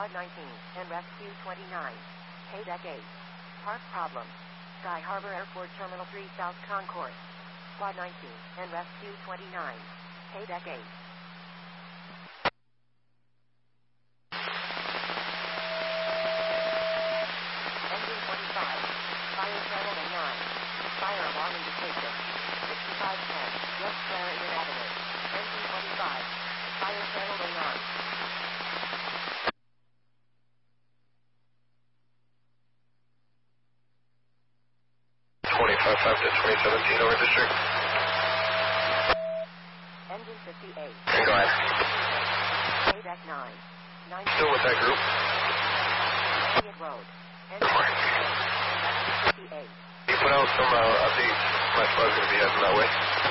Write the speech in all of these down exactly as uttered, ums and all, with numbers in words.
Squad nineteen and Rescue twenty-nine. K-Deck eight. Park problem. Sky Harbor Airport Terminal three South Concourse. Squad nineteen and Rescue twenty-nine. K-Deck eight. Engine twenty-five. Fire channel A nine. Fire alarm indication. sixty-five ten. West Clarendon Avenue. Engine twenty-five. Fire channel A nine. twenty-five five to twenty seventeen over district. Engine fifty-eight. And go ahead. K-Deck nine. nine. Still with that group. Elliott Road. Engine fifty-eight. You put out some uh, updates. My squad's going to be heading that way.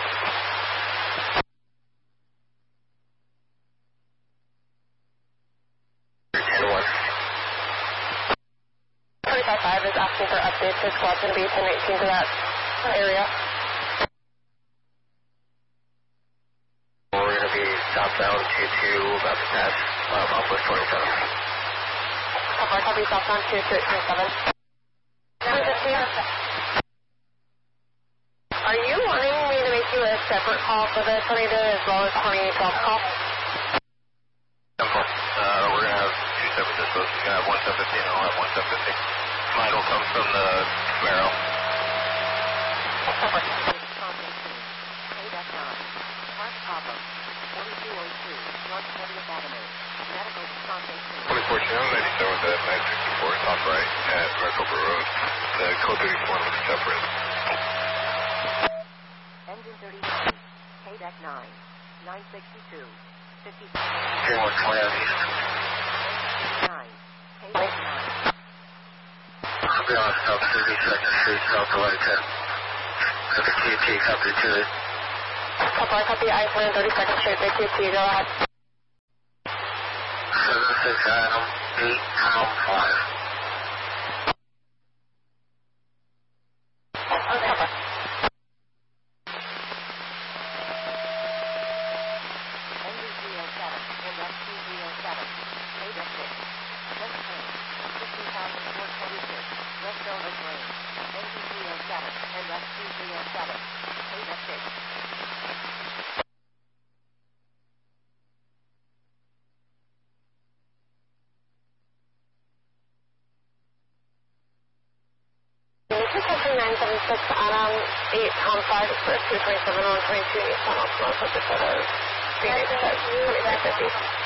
ten one. twenty-five five is asking for updates. His squad's going to be ten eighteen to that area. We're going to be southbound two two, about to pass uh, Southwest twenty-seven. Copy, copy, southbound two two twenty-seven. Are you wanting me to make you a separate call for the tornado as well as twenty twelve call? Uh, we're going to have two separate dispos. We're going to have one seven fifty and I'll have one seven fifty. Mine will come from the Camaro. K-Deck nine. Park problem. forty-two oh two North twentieth Avenue. Medical consultation. twenty-four Channel ninety-seven with the nine sixty-four top right at Maricopa Road. The code thirty-four looks separate. Engine thirty-nine. K-Deck nine. nine sixty-two. fifty-seven. ten one twenty on east. nine. K-Deck nine. I'll be on South thirty-second Street, South to Light ten. Copy T T, copy two. Copy, copy, I plan thirty-second Street, Big T T, go ahead. seven six Adam, eight Tom five. Engine three oh seven and Rescue three oh seven. K-Deck six. West Plains. fifteen thousand four hundred twenty-six. West Oak Lane. Engine three oh seven and Rescue three oh seven. K-Deck six. nine seven six Adam, eight Tom five, express two twenty-seven, one twenty-two, East Tunnel, North of the Photos, Phoenix, twenty-five fifty.